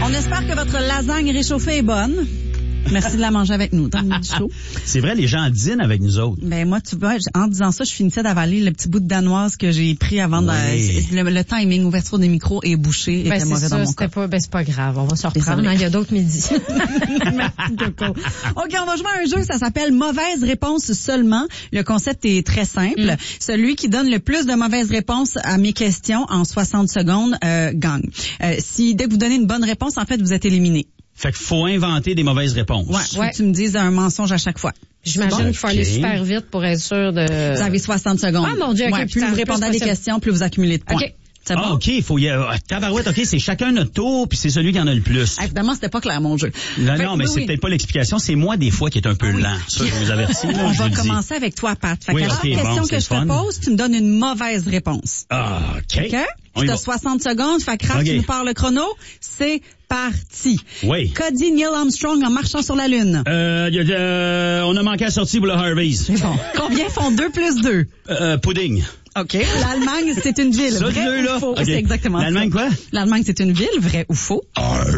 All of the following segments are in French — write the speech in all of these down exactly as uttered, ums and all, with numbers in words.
On espère que votre lasagne réchauffée est bonne. Merci de la manger avec nous dans le midi chaud. C'est vrai, les gens dînent avec nous autres. Ben moi, tu vois, en disant ça, je finissais d'avaler le petit bout de danoise que j'ai pris avant. Oui. De, le, le timing, ouverture des micros et bouché Ben était c'est mauvais ça, dans mon c'était cas. pas, ben c'est pas grave, on va se reprendre. Désolée. hein, Il y a d'autres midis. Merci, Coco. OK, on va jouer à un jeu, ça s'appelle Mauvaise réponse seulement. Le concept est très simple. Mm. Celui qui donne le plus de mauvaises réponses à mes questions en soixante secondes euh, gagne. Euh, si dès que vous donnez une bonne réponse, en fait, vous êtes éliminé. Fait qu'il faut inventer des mauvaises réponses. Ouais, faut Ouais. que tu me dises un mensonge à chaque fois. J'imagine Bon, qu'il faut aller ok. super vite pour être sûr de... Vous avez soixante secondes. Ah, mon Dieu, ok, ouais, plus putain, vous plus répondez à des possible. questions, plus vous accumulez de points. OK. C'est bon? Ah, OK, il faut y avoir... Tabarouette, OK, c'est chacun notre tour, puis c'est celui qui en a le plus. Ah, évidemment, c'était pas clair, mon jeu. Là, Fait non, que, mais oui, c'est oui. peut-être pas l'explication, c'est moi des fois qui est un peu lent. Ça, je vous avertis. Là, On je va vous le dis. commencer avec toi, Pat. Fait Oui, que la ok, première bon, question c'est que je te fun. pose, tu me donnes une mauvaise réponse. Ah, OK. OK? On y Tu as va. soixante secondes. Fait que Raph, Ok. tu nous parles le chrono. C'est parti. Oui. Qu'a dit Neil Armstrong en marchant sur la Lune? Euh, y a- euh, on a manqué la sortie pour le Harvey's. Bon. Combien font deux plus deux? Euh, pudding. OK. L'Allemagne, c'est une ville. Ça, Vrai deux, ou là? faux? Ok. C'est exactement ça. L'Allemagne, quoi? L'Allemagne, c'est une ville. Vrai ou faux? Arr.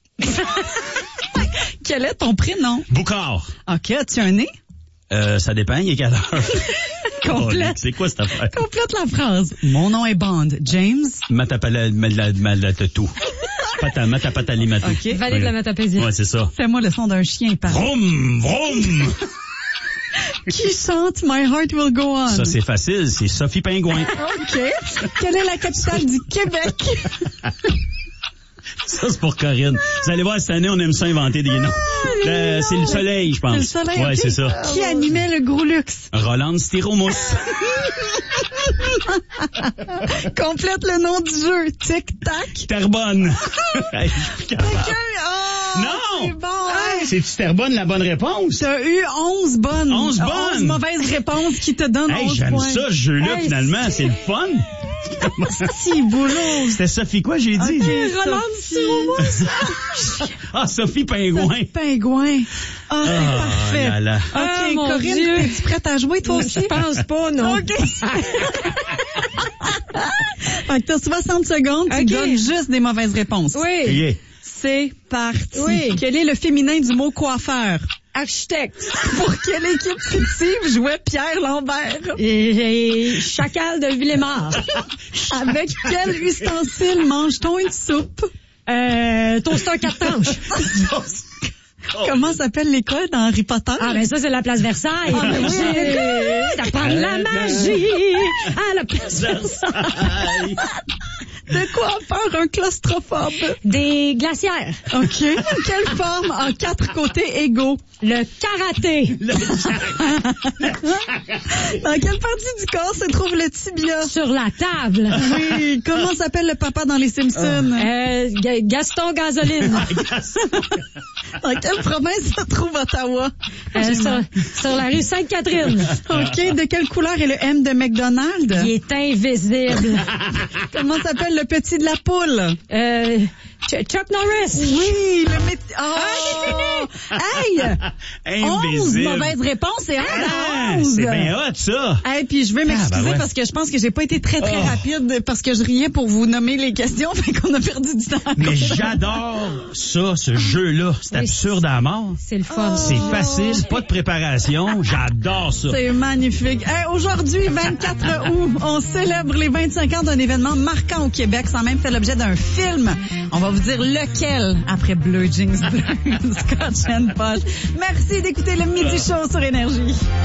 Quel est ton prénom? Boucard. OK. As-tu un nez? Euh, ça dépend, il est quelle heure? Complète. Oh, c'est quoi cette affaire? Complète la phrase. Mon nom est Bond. James? Matapala, mal, mal, tout. Pata, matapatali, matou. OK. Valet de la Matapésie. Ouais, c'est ça. Fais-moi le son d'un chien, par Vroom, vroom. Qui chante My Heart Will Go On? Ça, c'est facile, c'est Sophie Pingouin. OK. Quelle est la capitale du Québec? Ça, c'est pour Corinne. Vous allez voir, cette année, on aime ça inventer des noms. Euh, c'est le soleil, je pense. C'est le soleil, Ouais, ok. c'est ça. Qui animait le Gros Luxe? Roland Styromousse. Complète le nom du jeu. Tic-tac. Terrebonne. Hey, je suis plus capable. Oh, Non! c'est bon, hein? C'est-tu Terrebonne la bonne réponse? T'as eu onze bonnes. onze bonnes. onze mauvaises réponses qui te donnent Hey, onze j'aime points. ça, ce jeu-là, Hey, finalement. c'est- C'est le fun. Si, boulot. C'était Sophie quoi, j'ai dit? Ok, Roland Sophie. Ah, Sophie Pingouin. Pingouin. Ah, c'est Ah, parfait. là, là. OK, Ah, mon Corinne, Dieu. es-tu prête à jouer, toi aussi? Je pense pas, non. OK. Fait que t'as soixante secondes, tu OK. donnes juste des mauvaises réponses. Oui. Yeah. C'est parti. Oui. Quel est le féminin du mot coiffeur? Architecte. Pour quelle équipe fictive jouait Pierre Lambert? Et, et chacal de Villemort. Avec quel ustensile mange-t-on une soupe? Euh, toaster quatre tranches. Comment s'appelle l'école dans Harry Potter? Ah, ben ça, c'est la place Versailles. Ah, ben oui. J'ai- Ça parle de la magie à la place Versailles. De quoi faire un claustrophobe? Des glacières. OK. Quelle forme a quatre côtés égaux? Le karaté. Dans quelle partie du corps se trouve le tibia? Sur la table. Oui. Comment s'appelle le papa dans les Simpsons? Euh, Ga- Gaston Gasoline. Dans quelle province se trouve Ottawa? Euh, sur, sur la rue Sainte-Catherine. OK. De quelle couleur est le M de McDonald's? Il est invisible. Comment s'appelle le petit de la poule? Euh, Ch- Chuck Norris. Oui, le métier. Oh, ah, c'est fini! Hey! onze Invisible. mauvaises réponses et un Ah, à onze. c'est bien hot, ça. Hey, puis je veux m'excuser Ah, ben ouais. parce que je pense que j'ai pas été très, très Oh. rapide parce que je riais pour vous nommer les questions, fait qu'on a perdu du temps. Mais j'adore ça, ce jeu-là. C'est Oui. absurde à mort. C'est le fun. C'est facile, pas de préparation. J'adore ça. C'est magnifique. Hey, aujourd'hui, vingt-quatre août, on célèbre les vingt-cinq ans d'un événement marquant au Québec. Ça a même fait l'objet d'un film. On va vous dire lequel après Bleu Jeans Bleu, Scotch and Posh. Merci d'écouter le Midi Show sur Énergie.